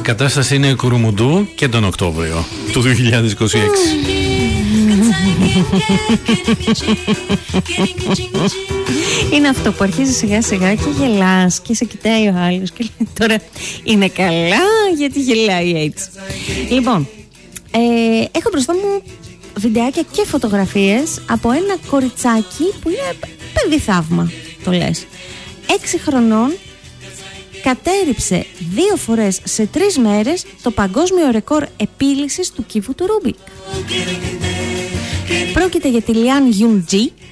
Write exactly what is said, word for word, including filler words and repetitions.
κατάσταση είναι κουρουμουντού και τον Οκτώβριο του δύο χιλιάδες είκοσι έξι. Είναι αυτό που αρχίζει σιγά σιγά και γελάς και σε κοιτάει ο άλλος και λέει τώρα είναι καλά γιατί γελάει έτσι. Λοιπόν, ε, έχω μπροστά μου βιντεάκια και φωτογραφίες από ένα κοριτσάκι που είναι παιδί θαύμα, το λες. Έξι χρονών, κατέριψε δύο φορές σε τρεις μέρες το παγκόσμιο ρεκόρ επίλυσης του κύβου του Ρούμπικ. Πρόκειται για τη Λιάν Γιουν Τζι,